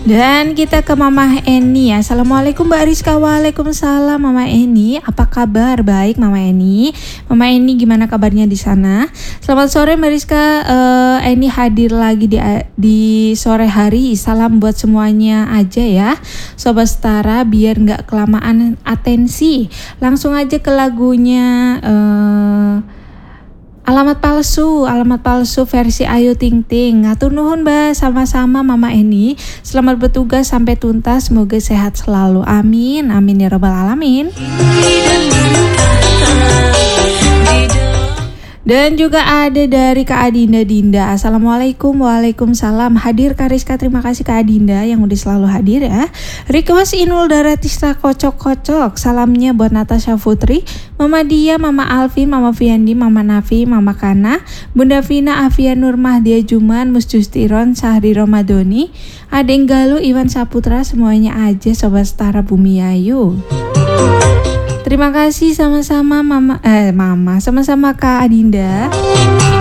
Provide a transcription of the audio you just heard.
Dan kita ke Mama Eni. Assalamualaikum Mbak Rizka. Waalaikumsalam Mama Eni. Apa kabar? Baik Mama Eni. Mama Eni gimana kabarnya di sana? Selamat sore Mbak Rizka. Eni hadir lagi di sore hari. Salam buat semuanya aja ya Sobat Setara, biar gak kelamaan atensi. Langsung aja ke lagunya Alamat palsu versi Ayu Ting Ting. Ngatur nuhun Mbak, sama-sama Mama Eni. Selamat bertugas sampai tuntas, semoga sehat selalu. Amin, amin ya rabbal alamin. Dan juga ada dari Kak Adinda Dinda. Assalamualaikum. Waalaikumsalam. Hadir Kak Rizka, terima kasih Kak Adinda yang udah selalu hadir ya. Request Inul Daratista kocok-kocok. Salamnya buat Natasha Putri, Mama Dia, Mama Alvin, Mama Fiandi, Mama Nafi, Mama Kana, Bunda Vina, Afia Nur Mahdia Juman, Mus Justiron, Sahri Romadoni, Adeng Galuh, Iwan Saputra, semuanya aja Sobat Setara Bumi Ayu. Terima kasih sama-sama sama-sama Kak Adinda.